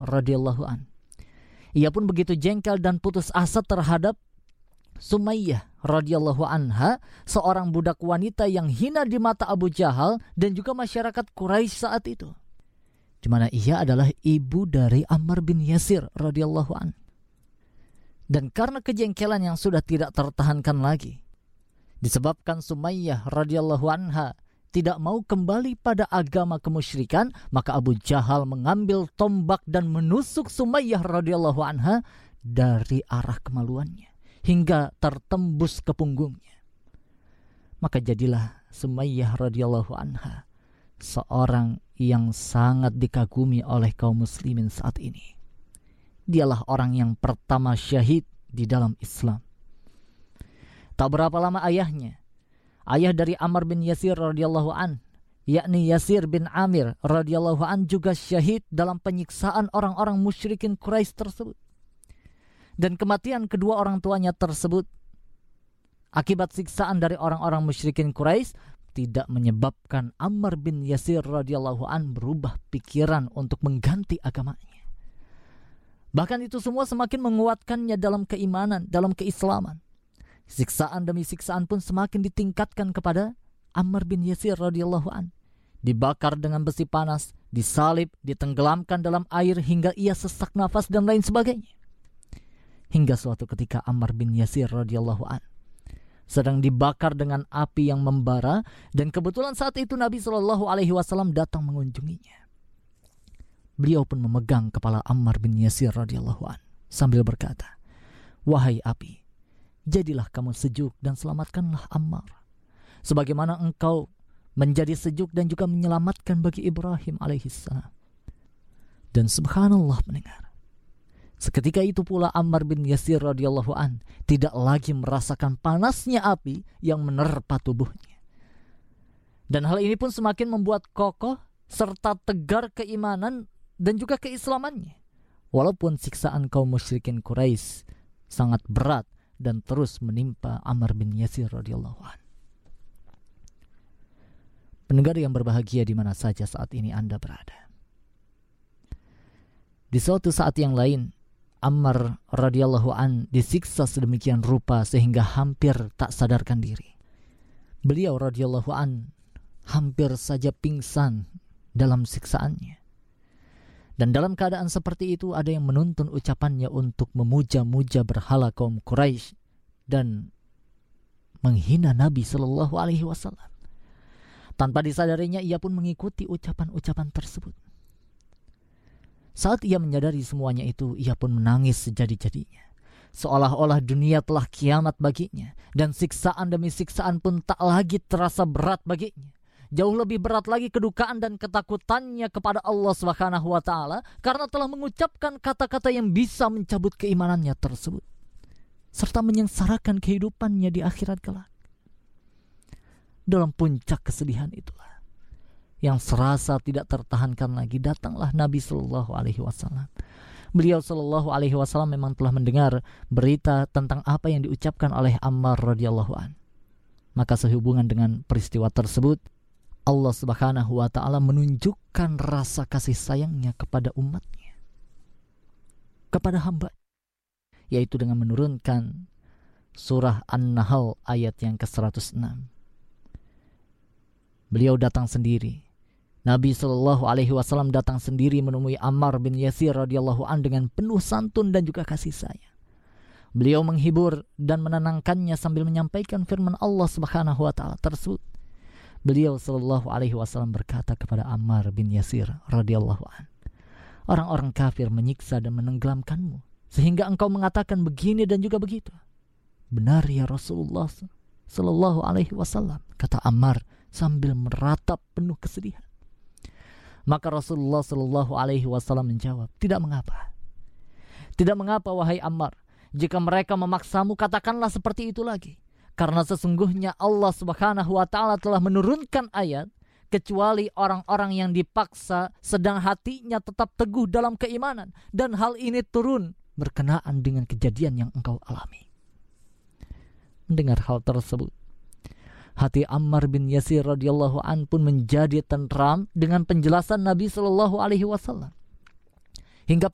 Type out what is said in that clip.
radhiyallahu an. Ia pun begitu jengkel dan putus asa terhadap Sumayyah radhiyallahu anha, seorang budak wanita yang hina di mata Abu Jahal dan juga masyarakat Quraisy saat itu. Di mana ia adalah ibu dari Ammar bin Yasir radhiyallahu an. Dan karena kejengkelan yang sudah tidak tertahankan lagi, disebabkan Sumayyah radhiyallahu anha tidak mau kembali pada agama kemusyrikan, maka Abu Jahal mengambil tombak dan menusuk Sumayyah radhiyallahu anha dari arah kemaluannya hingga tertembus ke punggungnya. Maka jadilah Sumayyah radhiyallahu anha seorang yang sangat dikagumi oleh kaum muslimin saat ini. Dialah orang yang pertama syahid di dalam Islam. Tak berapa lama ayah dari Ammar bin Yasir radhiyallahu an, yakni Yasir bin Amir radhiyallahu an, juga syahid dalam penyiksaan orang-orang musyrikin Quraisy tersebut. Dan kematian kedua orang tuanya tersebut akibat siksaan dari orang-orang musyrikin Quraisy tidak menyebabkan Ammar bin Yasir radhiyallahu an berubah pikiran untuk mengganti agamanya. Bahkan itu semua semakin menguatkannya dalam keimanan, dalam keislaman. Siksaan demi siksaan pun semakin ditingkatkan kepada Ammar bin Yasir radhiyallahu an. Dibakar dengan besi panas, disalib, ditenggelamkan dalam air hingga ia sesak nafas dan lain sebagainya. Hingga suatu ketika Ammar bin Yasir radhiyallahu an sedang dibakar dengan api yang membara, dan kebetulan saat itu Nabi Shallallahu alaihi wasallam datang mengunjunginya. Beliau pun memegang kepala Ammar bin Yasir radhiyallahu an sambil berkata, "Wahai api, jadilah kamu sejuk dan selamatkanlah Ammar, sebagaimana engkau menjadi sejuk dan juga menyelamatkan bagi Ibrahim alaihissalam." Dan subhanallah mendengar, seketika itu pula Ammar bin Yasir radhiyallahu an tidak lagi merasakan panasnya api yang menerpa tubuhnya. Dan hal ini pun semakin membuat kokoh serta tegar keimanan dan juga keislamannya. Walaupun siksaan kaum musyrikin Quraisy sangat berat dan terus menimpa Ammar bin Yasir radhiyallahu an. Pendengar yang berbahagia di mana saja saat ini Anda berada. Di suatu saat yang lain, Ammar radhiyallahu an disiksa sedemikian rupa sehingga hampir tak sadarkan diri. Beliau radhiyallahu an hampir saja pingsan dalam siksaannya. Dan dalam keadaan seperti itu ada yang menuntun ucapannya untuk memuja-muja berhala kaum Quraisy dan menghina Nabi Shallallahu alaihi wasallam. Tanpa disadarinya ia pun mengikuti ucapan-ucapan tersebut. Saat ia menyadari semuanya itu, ia pun menangis sejadi-jadinya. Seolah-olah dunia telah kiamat baginya, dan siksaan demi siksaan pun tak lagi terasa berat baginya. Jauh lebih berat lagi kedukaan dan ketakutannya kepada Allah Subhanahu wa taala karena telah mengucapkan kata-kata yang bisa mencabut keimanannya tersebut, serta menyengsarakan kehidupannya di akhirat kelak. Dalam puncak kesedihan itulah, yang serasa tidak tertahankan lagi, datanglah Nabi Shallallahu alaihi wasallam. Beliau Shallallahu alaihi wasallam memang telah mendengar berita tentang apa yang diucapkan oleh Ammar radhiyallahu an. Maka sehubungan dengan peristiwa tersebut, Allah Subhanahu wa taala menunjukkan rasa kasih sayangnya kepada umatnya, kepada hamba, yaitu dengan menurunkan surah An-Nahl ayat yang ke-106. Beliau datang sendiri. Nabi Shallallahu alaihi wasallam datang sendiri menemui Ammar bin Yasir radhiyallahu an dengan penuh santun dan juga kasih sayang. Beliau menghibur dan menenangkannya sambil menyampaikan firman Allah Subhanahu wa taala tersebut. Beliau Shallallahu alaihi wasallam berkata kepada Ammar bin Yasir radhiyallahu an, "Orang-orang kafir menyiksa dan menenggelamkanmu sehingga engkau mengatakan begini dan juga begitu." "Benar ya Rasulullah Shallallahu alaihi wasallam," kata Ammar sambil meratap penuh kesedihan. Maka Rasulullah Shallallahu alaihi wasallam menjawab, "Tidak mengapa. Tidak mengapa wahai Ammar. Jika mereka memaksamu, katakanlah seperti itu lagi. Karena sesungguhnya Allah Subhanahu wa taala telah menurunkan ayat, kecuali orang-orang yang dipaksa sedang hatinya tetap teguh dalam keimanan, dan hal ini turun berkenaan dengan kejadian yang engkau alami." Mendengar hal tersebut, hati Ammar bin Yasir radhiyallahu an pun menjadi tentram dengan penjelasan Nabi Shallallahu alaihi wasallam. Hingga